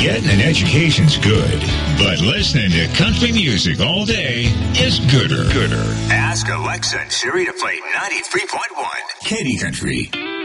Getting an education's good, but listening to country music all day is gooder. Ask Alexa and Siri to play 93.1 Katy Country.